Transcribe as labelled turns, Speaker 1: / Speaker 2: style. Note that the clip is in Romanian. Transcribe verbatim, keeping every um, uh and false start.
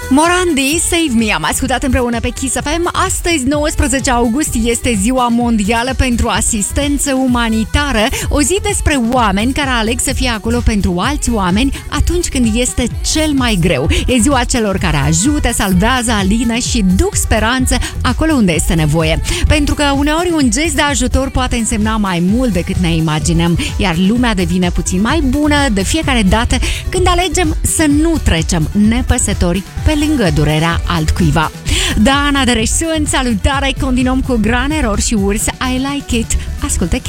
Speaker 1: Morandi, Save Me, am ascultat împreună pe Kiss F M. Astăzi, nouăsprezece august, este ziua mondială pentru asistență umanitară, o zi despre oameni care aleg să fie acolo pentru alți oameni atunci când este cel mai greu. E ziua celor care ajută, salvează, alină și duc speranță acolo unde este nevoie. Pentru că uneori un gest de ajutor poate însemna mai mult decât ne imaginăm, iar lumea devine puțin mai bună de fiecare dată când alegem să nu trecem nepăsători pe lângă durerea altcuiva. Dana de Reșun, salutare, continuăm cu Gran Error și Urs, I Like It. Ascultă